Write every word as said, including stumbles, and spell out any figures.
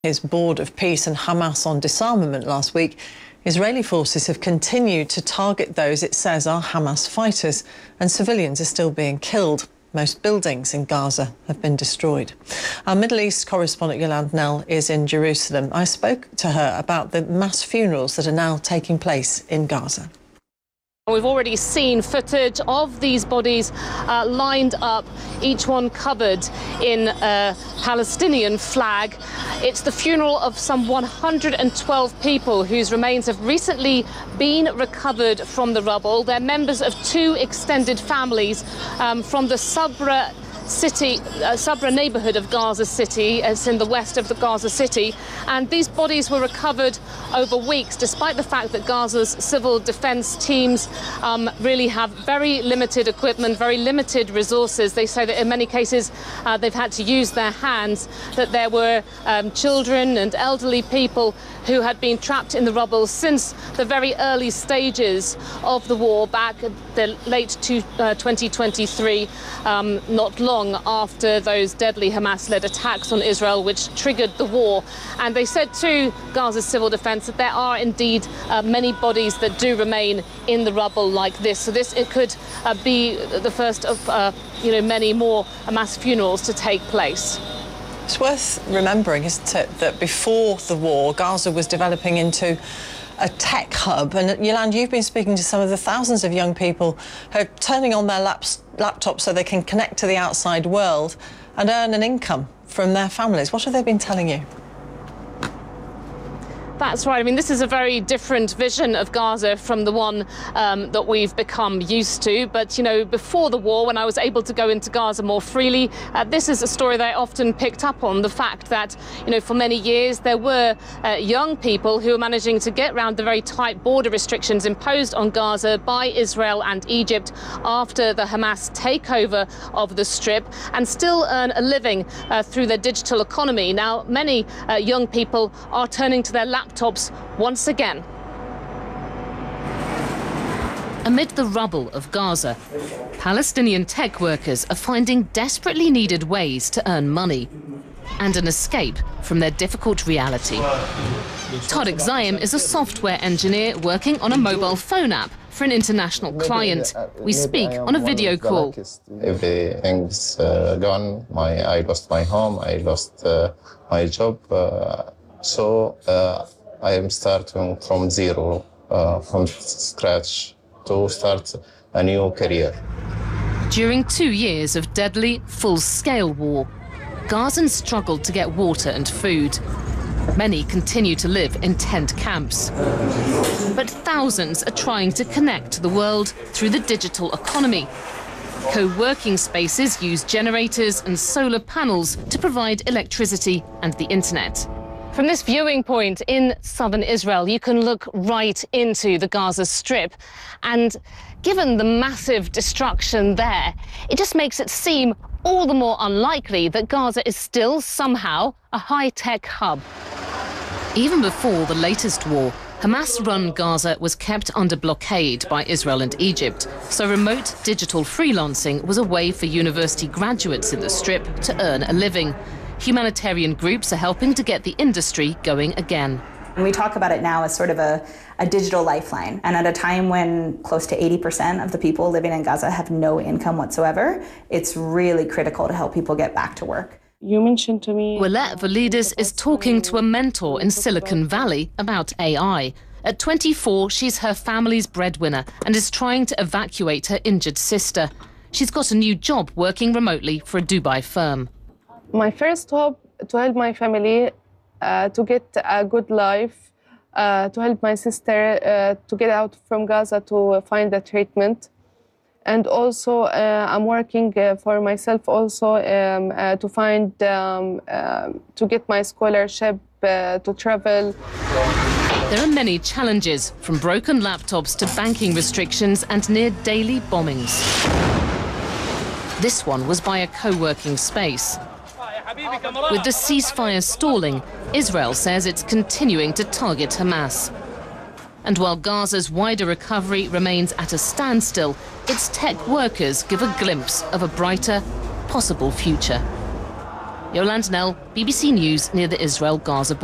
His Board of Peace and Hamas on disarmament last week, Israeli forces have continued to target those it says are Hamas fighters, and civilians are still being killed. Most buildings in Gaza have been destroyed. Our Middle East correspondent Yolande Knell is in Jerusalem. I spoke to her about the mass funerals that are now taking place in Gaza. We've already seen footage of these bodies uh, lined up, each one covered in a Palestinian flag. It's the funeral of some one hundred twelve people whose remains have recently been recovered from the rubble. They're members of two extended families um, from the Sabra city, uh, Sabra neighborhood of Gaza City. It's in the west of the Gaza City, and these bodies were recovered over weeks, despite the fact that Gaza's civil defense teams um, really have very limited equipment, very limited resources. They say that in many cases uh, they've had to use their hands, that there were um, children and elderly people who had been trapped in the rubble since the very early stages of the war back in the late to, uh, twenty twenty-three, um, not long after those deadly Hamas-led attacks on Israel, which triggered the war. And they said to Gaza's civil defense that there are indeed uh, many bodies that do remain in the rubble like this. So this it could uh, be the first of uh, you know many more mass funerals to take place. It's worth remembering, isn't it, that before the war, Gaza was developing into a tech hub. And Yolande, you've been speaking to some of the thousands of young people who are turning on their laps, laptops so they can connect to the outside world and earn an income from their families. What have they been telling you? That's right. I mean, this is a very different vision of Gaza from the one um, that we've become used to. But, you know, before the war, when I was able to go into Gaza more freely, uh, this is a story that I often picked up on, the fact that, you know, for many years there were uh, young people who were managing to get around the very tight border restrictions imposed on Gaza by Israel and Egypt after the Hamas takeover of the Strip, and still earn a living uh, through their digital economy. Now, many uh, young people are turning to their laptops laptops once again. Amid the rubble of Gaza, Palestinian tech workers are finding desperately needed ways to earn money and an escape from their difficult reality. Tarek Zaim is a software engineer working on a mobile phone app for an international client. We speak on a video call. Everything's uh, gone. My, I lost my home, I lost uh, my job. Uh, so uh, I am starting from zero, uh, from scratch, to start a new career. During two years of deadly, full-scale war, Gazans struggled to get water and food. Many continue to live in tent camps. But thousands are trying to connect to the world through the digital economy. Co-working spaces use generators and solar panels to provide electricity and the internet. From this viewing point in southern Israel, you can look right into the Gaza Strip. And given the massive destruction there, it just makes it seem all the more unlikely that Gaza is still somehow a high-tech hub. Even before the latest war, Hamas-run Gaza was kept under blockade by Israel and Egypt, so remote digital freelancing was a way for university graduates in the Strip to earn a living. Humanitarian groups are helping to get the industry going again. And we talk about it now as sort of a, a digital lifeline. And at a time when close to eighty percent of the people living in Gaza have no income whatsoever, it's really critical to help people get back to work. You mentioned to me... Willette Validis is talking to a mentor in Silicon Valley about A I. At twenty-four, she's her family's breadwinner and is trying to evacuate her injured sister. She's got a new job working remotely for a Dubai firm. My first hope to help my family uh, to get a good life, uh, to help my sister uh, to get out from Gaza to find a treatment. And also uh, I'm working uh, for myself also um, uh, to find, um, uh, to get my scholarship uh, to travel. There are many challenges, from broken laptops to banking restrictions and near daily bombings. This one was by a co-working space. With the ceasefire stalling, Israel says it's continuing to target Hamas. And while Gaza's wider recovery remains at a standstill, its tech workers give a glimpse of a brighter, possible future. Yolande Nell, B B C News, near the Israel-Gaza border.